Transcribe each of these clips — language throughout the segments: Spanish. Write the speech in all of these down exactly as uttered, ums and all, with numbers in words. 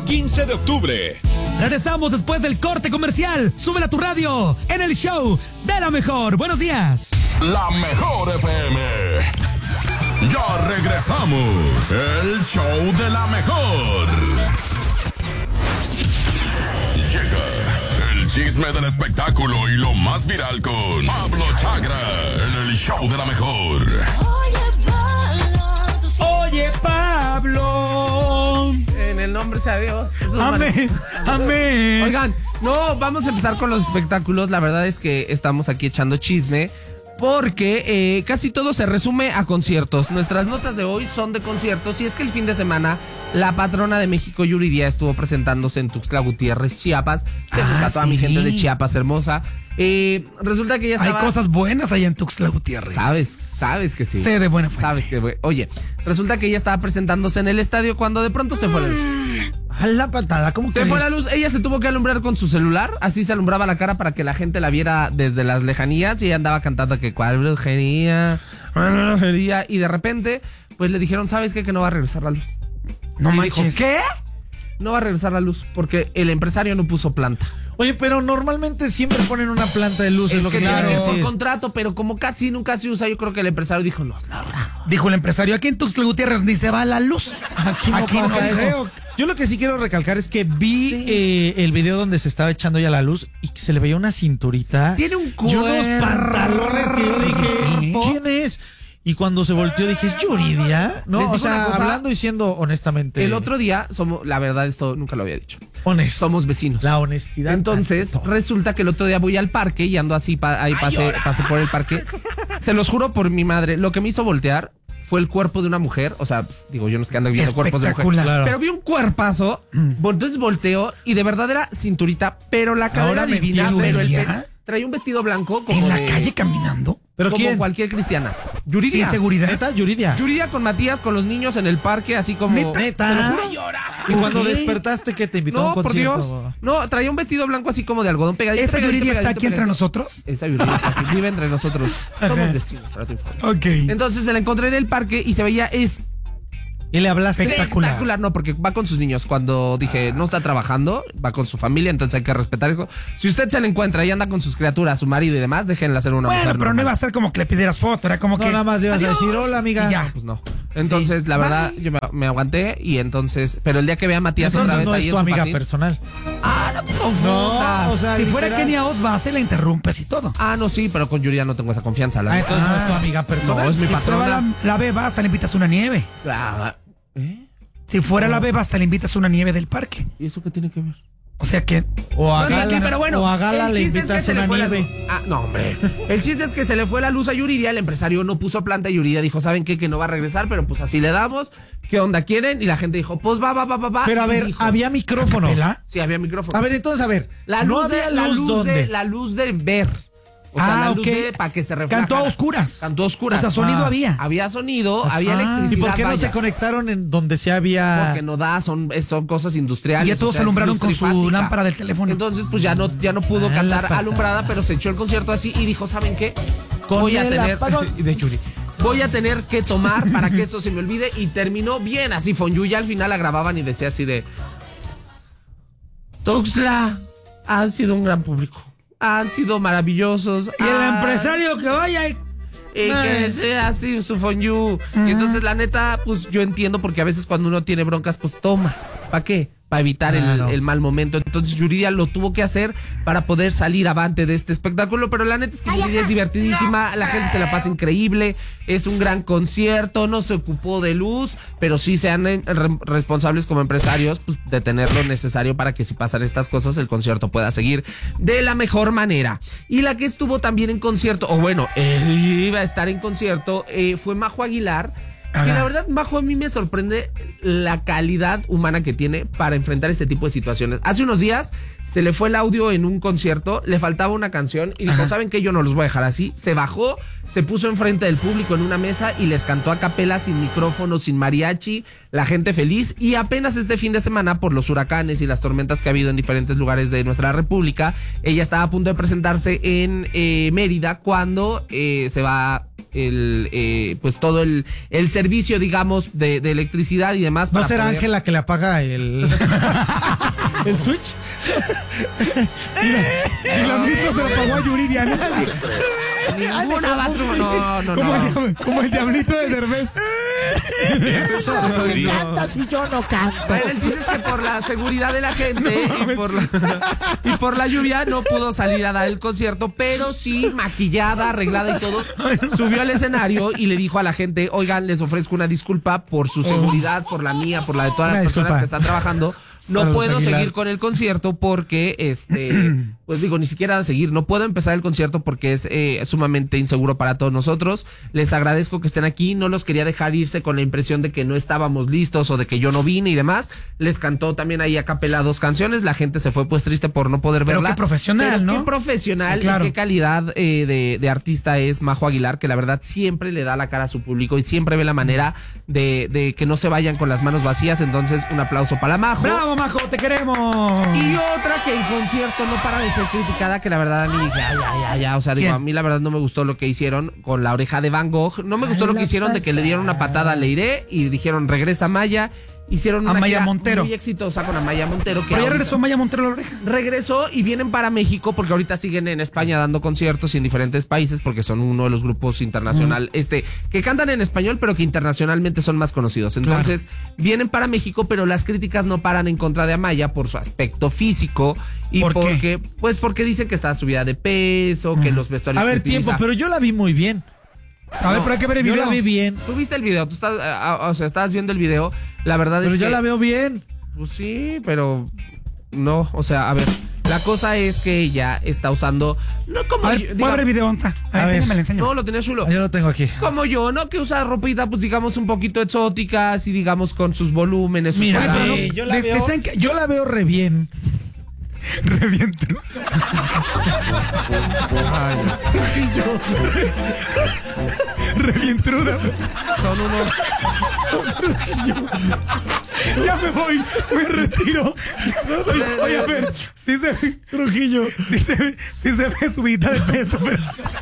quince de octubre. Regresamos después del corte comercial. Súbela a tu radio en el show de la mejor. Buenos días. La mejor F M. Ya regresamos. El show de la mejor. Llega el chisme del espectáculo y lo más viral con Pablo Chagra en el show de la mejor. Oye, Pablo. En el nombre sea Dios. Jesús Amén. Amén. Oigan, no, vamos a empezar con los espectáculos. La verdad es que estamos aquí echando chisme porque eh, casi todo se resume a conciertos. Nuestras notas de hoy son de conciertos y es que el fin de semana la patrona de México, Yuridia, estuvo presentándose en Tuxtla Gutiérrez, Chiapas. Besos Ah, a toda sí. mi gente de Chiapas hermosa. Eh, resulta que ella estaba... Hay cosas buenas allá en Tuxtla Gutiérrez. Sabes, sabes que sí. Sé de buena fuente. Sabes que... Oye, resulta que ella estaba presentándose en el estadio cuando de pronto se fue la luz. A la patada, ¿cómo Se crees? fue la luz, ella se tuvo que alumbrar con su celular, así se alumbraba la cara para que la gente la viera desde las lejanías y ella andaba cantando que cuál brujería, cuál brujería, y de repente, pues le dijeron, ¿sabes qué? Que no va a regresar la luz. No Y manches. dijo, ¿qué? No va a regresar la luz porque el empresario no puso planta. Oye, pero normalmente siempre ponen una planta de luz, es, Es lo que, que quiero tiene por decir. contrato, pero como casi nunca se usa, yo creo que el empresario dijo, no, la verdad. Dijo el empresario, aquí en Tuxtla Gutiérrez ni se va la luz. Aquí no Aquí no pasa eso. creo. Yo lo que sí quiero recalcar es que vi Sí. eh, el video donde se estaba echando ya la luz y que se le veía una cinturita. Tiene un y unos cuerpo. pantalones que yo dije, Sí. ¿quién es? Y cuando se volteó dije, ¿es Yuridia? No, Les o digo sea, una cosa, hablando y siendo honestamente. El otro día, somos, la verdad, esto nunca lo había dicho. honesto. Somos vecinos. La honestidad. Entonces, ante todo. resulta que el otro día voy al parque y ando así, pa- ahí pasé, pasé por el parque. Se los juro por mi madre, lo que me hizo voltear fue el cuerpo de una mujer. O sea, pues, digo, yo no es que ando viendo cuerpos de mujer. Espectacular. Claro. Pero vi un cuerpazo, bueno, entonces volteo y de verdad era cinturita, pero la cadera Ahora me divina, entiendo, pero el Yuridia. pe- traía un vestido blanco como En la de- calle caminando. ¿Pero como quién? cualquier cristiana. Yuridia. Sin seguridad. ¿Neta, Yuridia? Yuridia con Matías, con los niños en el parque, así como... Neta. Te lo juro. Y cuando Ok. despertaste que te invitó a No, un por concierto. Dios. No, traía un vestido blanco así como de algodón pegadito. ¿Esa pegadito, Yuridia está pegadito, aquí entre pegadito. nosotros? Esa Yuridia está aquí, vive entre nosotros. Somos Ajá. vecinos, para tu información. Ok. Entonces me la encontré en el parque y se veía es Y le hablaste. Espectacular. espectacular, no, porque va con sus niños. Cuando dije, no está trabajando, va con su familia, entonces hay que respetar eso. Si usted se la encuentra y anda con sus criaturas, su marido y demás, déjenla ser una Bueno, mujer pero normal. no iba a ser como que le pidieras foto, era como No, que... nada más le ibas a "Adiós", decir, hola, amiga. y ya. Pues no. Entonces, la verdad, yo me, me aguanté y entonces, pero el día que vea a Matías otra Entonces vez no ahí es en tu su amiga patín- personal. Ah, no te confundas. No, o sea, Si fuera literal. Kenia Osva, se la interrumpes y todo. Ah, no, sí, pero con Yuridia no tengo esa confianza. La Ah, neta. entonces no es tu amiga personal. No, es mi Si fuera la, patrona. la beba, hasta le invitas una nieve. Ah, ¿eh? Si fuera la beba, hasta le invitas una nieve del parque. ¿Y eso qué tiene que ver? O sea que... O a Sí, Gala, aquí, pero bueno, o a Gala el le chiste es invitas que se le una fue la nieve. luz. Ah, no, hombre. El chiste es que se le fue la luz a Yuridia, el empresario no puso planta y Yuridia dijo, ¿saben qué? Que no va a regresar, pero pues así le damos. ¿Qué onda quieren? Y la gente dijo, pues va, va, va, va, va. Pero a Y ver, dijo, había micrófono. ¿Capela? Sí, había micrófono. A ver, entonces, a ver. la no luz había de, la luz, luz ¿dónde? de, la luz de ver. O sea, Ah, la luz ok. de para que se reflejara. Cantó a oscuras. Cantó a oscuras. O sea, sonido Ah. había. Había sonido, Ah, había electricidad. ¿Y por qué no vaya. se conectaron en donde se había...? Porque no da, son, son cosas industriales. Y ya todos o sea, es alumbraron con industria su básica. lámpara del teléfono. Entonces, pues ya no, ya no pudo Ah, la cantar patada. alumbrada, pero se echó el concierto así y dijo, ¿saben qué? Con Voy a el tener... apagón. y de Yuri. Voy a tener que tomar para que esto se me olvide. Y terminó bien así. Fonyuya al final la grababan y decía así de... Tuxtla, han sido un gran público. Han sido maravillosos. Y el Ah, empresario que vaya y... y que sea así su fondue. Y entonces, la neta, pues yo entiendo porque a veces cuando uno tiene broncas, pues toma. ¿Para qué? Para evitar el- Claro. el, mal momento. Entonces, Yuridia lo tuvo que hacer para poder salir avante de este espectáculo. Pero la neta es que Yuridia es divertidísima. La gente se la pasa increíble. Es un gran concierto. No se ocupó de luz. Pero sí sean eh, re- responsables como empresarios, pues de tener lo necesario para que si pasan estas cosas, el concierto pueda seguir de la mejor manera. Y la que estuvo también en concierto, o bueno, eh, iba a estar en concierto, eh, fue Majo Aguilar. Que la verdad, Majo, a mí me sorprende la calidad humana que tiene para enfrentar este tipo de situaciones. Hace unos días se le fue el audio en un concierto, le faltaba una canción y dijo, Ajá. ¿saben qué? Yo no los voy a dejar así. Se bajó, se puso enfrente del público en una mesa y les cantó a capela sin micrófono, sin mariachi, la gente feliz. Y apenas este fin de semana, por los huracanes y las tormentas que ha habido en diferentes lugares de nuestra república, ella estaba a punto de presentarse en eh, Mérida cuando eh, se va el eh, pues todo el, el servicio, digamos, de, de electricidad y demás. ¿No para será poder... Ángela que le apaga el, el switch? Y lo mismo se lo pagó a Yuridia, ¿no? Ninguna va a tru- No, no, Como, no. el, como el diablito de Derbez. Me encanta si yo no canto. Bueno, el chiste es que por la seguridad de la gente y, por la, y por la lluvia no pudo salir a dar el concierto, pero sí maquillada, arreglada y todo, subió al escenario y le dijo a la gente, oigan, les ofrezco una disculpa por su seguridad, por la mía, por la de todas Una las personas disculpa. que están trabajando. No Para los puedo Aguilar. seguir con el concierto porque, este, pues digo, ni siquiera seguir, no puedo empezar el concierto porque es eh, sumamente inseguro para todos nosotros. Les agradezco que estén aquí, no los quería dejar irse con la impresión de que no estábamos listos o de que yo no vine y demás. Les cantó también ahí a capela dos canciones, la gente se fue pues triste por no poder Pero verla. qué profesional, Pero ¿no? Qué profesional Sí, claro. y qué calidad eh, de, de artista es Majo Aguilar, que la verdad siempre le da la cara a su público y siempre ve la manera de, de que no se vayan con las manos vacías. Entonces, un aplauso para Majo. ¡Bravo, Majo! ¡Te queremos! Y otra que en concierto no para de ser criticada, que la verdad a mí dije, ay, ay, ay, ay, o sea, digo, ¿Quién? a mí la verdad no me gustó lo que hicieron con la oreja de Van Gogh, no me gustó Ay, lo que la hicieron de que le dieron una patada a Leiré y dijeron, regresa Maya, hicieron una Amaya gira Montero. muy exitosa con Amaya Montero. Que Pero ya ahorita- regresó Maya Montero a la oreja. regresó y vienen para México porque ahorita siguen en España dando conciertos y en diferentes países porque son uno de los grupos internacional, este, que cantan en español pero que internacionalmente son más conocidos. Entonces, vienen para México, pero las críticas no paran en contra de Amaya por su aspecto físico y ¿Por qué? porque, pues porque dicen que está subida de peso, que los vestuarios A ver, que tiempo, utiliza- pero yo la vi muy bien. A ver, pero hay que ver el Yo video. la vi bien. Tú viste el video, tú estás, ah, ah, o sea, estabas viendo el video, la verdad Pero es yo que... la veo bien. Pues sí, pero no, o sea, a ver, la cosa es que ella está usando, no como A ver, yo, voy a diga- ver el video, ¿dónde está? A ver, A ver. enséñame, le enseño. no, lo tenía chulo. Ah, yo lo tengo aquí. Como yo, ¿no? Que usa ropita, pues digamos, un poquito exóticas y digamos con sus volúmenes. sus Mira, colores. pero no- Eh, yo, la Desde veo, ese- yo la veo re bien. Reviento. Revientruda. Son unos... Ya me voy, me retiro. Oye, a ver, sí se ve, Trujillo. sí se ve, sí se ve subida de peso, pero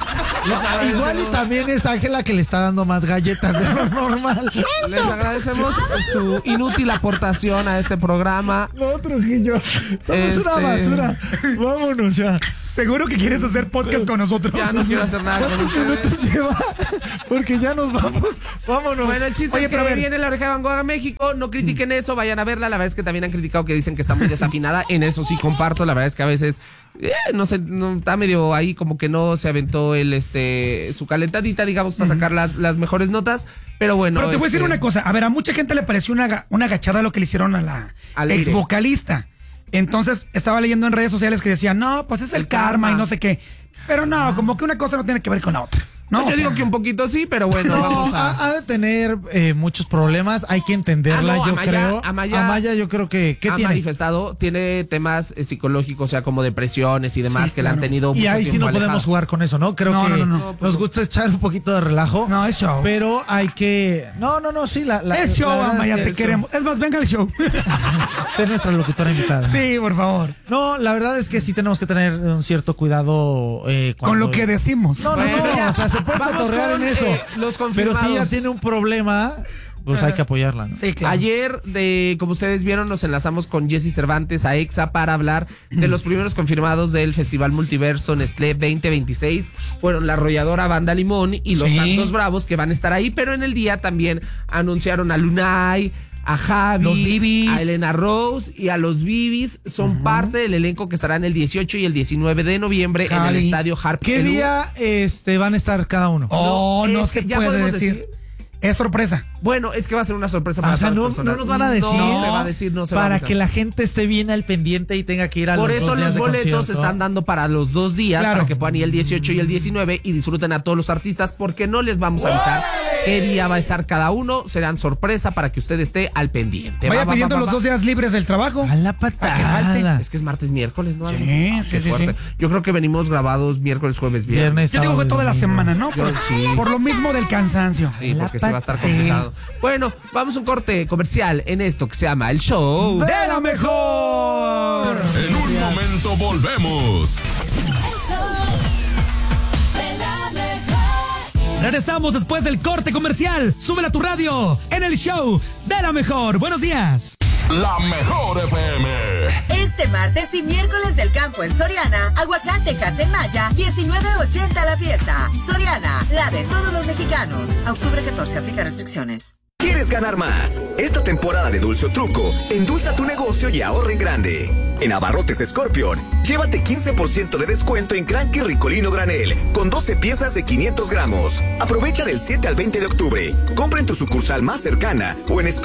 Les agradecemos, Igual y también es Ángela que le está dando más galletas de lo normal. les agradecemos su inútil aportación a este programa. No, Trujillo. Somos Este- una basura. Vámonos ya. seguro que quieres hacer podcast con nosotros. Ya no quiero hacer nada con ¿Cuántos ustedes. minutos lleva? Porque ya nos vamos. Vámonos. Bueno, el chiste Oye, es que pero a ver. viene la oreja de Van Gogh a México. No critiquen eso, vayan a verla. La verdad es que también han criticado que dicen que está muy desafinada. En eso sí comparto. La verdad es que a veces, eh, no sé, no, está medio ahí como que no se aventó el este su calentadita, digamos, para sacar las, las mejores notas. Pero bueno. Pero te voy a decir este, una cosa. A ver, a mucha gente le pareció una, ga- una agachada lo que le hicieron a la Al aire. ex vocalista. Entonces estaba leyendo en redes sociales que decían, no, pues es el, El karma, karma. y no sé qué. Pero no, como que una cosa no tiene que ver con la otra. No, pues O yo sea, digo que un poquito sí, pero bueno, No, vamos a. ha, ha de tener eh, muchos problemas, hay que entenderla, Ah, no, yo Amaya- creo. Amaya- yo creo que ¿qué ha tiene? manifestado, tiene temas eh, psicológicos, o sea, como depresiones y demás Sí, que la han claro. tenido Y mucho ahí sí tiempo no podemos alejada. jugar con eso, ¿no? Creo No, que no, no, no. nos gusta echar un poquito de relajo. No, es show. Pero hay que. No, no, no, sí, la. la es show, la verdad Amaya, es que te es queremos. Es más, venga al show. show. Ser nuestra locutora invitada. Sí, por favor. No, la verdad es que sí tenemos que tener un cierto cuidado eh, Con cuando- lo que decimos. No, no, Bueno, no, ya. o sea, se puede Vamos cotorrear con, en eso. eh, los pero si ella confirmados. tiene un problema, pues hay que apoyarla, ¿no? Sí, claro. Ayer, de, como ustedes vieron, nos enlazamos con Jesse Cervantes a EXA para hablar de los primeros confirmados del Festival Multiverso Nestlé veinte veintiséis. Fueron la arrolladora Banda Limón y los Sí. Santos Bravos, que van a estar ahí, pero en el día también anunciaron a Lunay, a Javi, Los Bibis. a Elena Rose y a los Bibis. Son parte del elenco que estarán el dieciocho y el diecinueve de noviembre en el Javi. estadio Harp. ¿Qué Elú. día este, van a estar cada uno? Oh, no, No, es se que ya puede podemos decir. decir. Es sorpresa. Bueno, es que va a ser una sorpresa Ah, para o sea, todas no, las personas. no nos van a decir. No se va a decir, no se va a Para avisar. que la gente esté bien al pendiente y tenga que ir a Por los eso dos días los de boletos se concierto. están dando para los dos días, Claro. para que puedan ir el dieciocho y el diecinueve y disfruten a todos los artistas, porque no les vamos a avisar qué día va a estar cada uno. Serán sorpresa para que usted esté al pendiente. Vaya Va, va, pidiendo va, va, los va. dos días libres del trabajo. A la Para que patada. Es que es martes, miércoles, ¿no? Sí, Ah, sí, qué sí, fuerte. sí. Yo creo que venimos grabados miércoles, jueves, viernes. Viernes, Yo digo sábado que y toda la domingo. semana, ¿no? Yo Por, sí. por lo mismo del cansancio. Sí, La porque se va a estar pata- complicado. Bueno, vamos a un corte comercial en esto que se llama El Show ¡De la mejor! En un momento volvemos. Regresamos después del corte comercial. Súbela a tu radio en el show de la mejor. Buenos días. La mejor F M. Este martes y miércoles del campo en Soriana, aguacatejas en Maya, diecinueve ochenta la pieza. Soriana, la de todos los mexicanos. A octubre catorce, aplica restricciones. ¿Quieres ganar más? Esta temporada de Dulce o Truco, endulza tu negocio y ahorra en grande. En Abarrotes Scorpion, llévate quince por ciento de descuento en Cranky Ricolino Granel, con doce piezas de quinientos gramos. Aprovecha del siete al veinte de octubre. Compra en tu sucursal más cercana o en Scorpion.